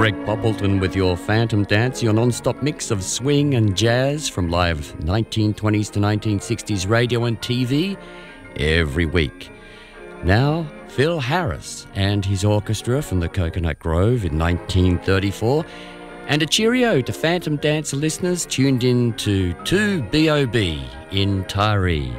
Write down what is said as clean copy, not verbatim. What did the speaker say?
Greg Poppleton with your Phantom Dance, your non-stop mix of swing and jazz from live 1920s to 1960s radio and TV every week. Now, Phil Harris and his orchestra from the Coconut Grove in 1934, and a cheerio to Phantom Dancer listeners tuned in to 2BOB in Taree.